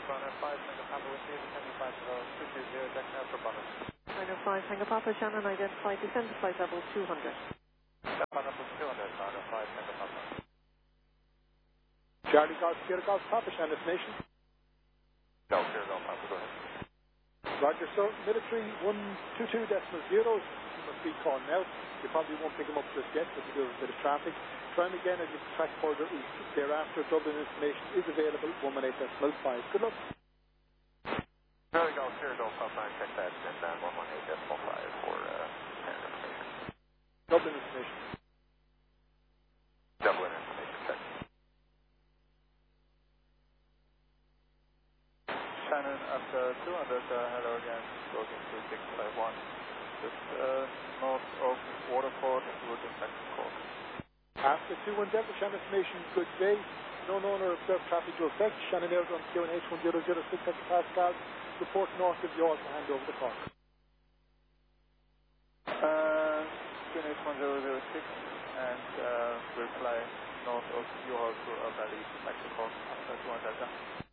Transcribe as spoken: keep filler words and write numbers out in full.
Runner five, Tango Papa with you, descending flight level two two zero, deck now for bonus. Runner five, Tango Papa, Shannon, identified, descend to flight level two hundred. Runner two hundred, Runner five, Tango Papa. Charlie Golf, Sierra Golf, Papa, Shannon destination. Golf, Sierra Golf, Papa, go ahead. Roger, sir. Military one two two decimal zero. You must be called now. You probably won't pick him up just yet, but there's a bit of traffic. Try him again as you track further east. Thereafter, Dublin information is available, one one eight decimal five. Good luck. Charlie Golf, Sierra Golf, Papa, check that, and uh, one one eight decimal five for uh, Canada information. Dublin information. Dublin information, check. Shannon, after two hundred, uh, hello again, talking to six five one. Just uh, north of Waterford, routing back to Cork. After two one Delta, Shannon information, good day. No known or observed traffic to affect. Shannon Air on Q N H one zero zero six Pascal. Report north of you also hand over the Cork. Uh, Q N H one zero zero six and uh, reply north of Johor to Al Valley back to Cork after two one Delta.